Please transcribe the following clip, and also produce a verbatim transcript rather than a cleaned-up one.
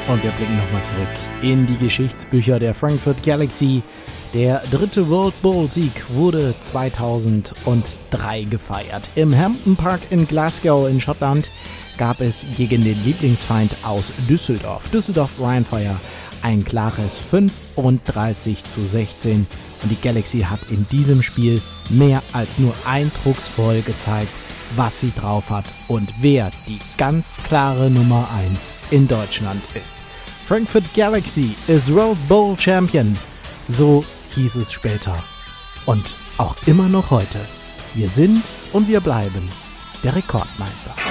Und wir blicken nochmal zurück in die Geschichtsbücher der Frankfurt Galaxy. Der dritte World Bowl Sieg wurde zweitausenddrei gefeiert. Im Hampden Park in Glasgow in Schottland gab es gegen den Lieblingsfeind aus Düsseldorf, Düsseldorf Rheinfire, ein klares fünfunddreißig zu sechzehn. Und die Galaxy hat in diesem Spiel mehr als nur eindrucksvoll gezeigt, was sie drauf hat und wer die ganz klare Nummer eins in Deutschland ist. Frankfurt Galaxy ist World Bowl Champion. So hieß es später. Und auch immer noch heute. Wir sind und wir bleiben der Rekordmeister.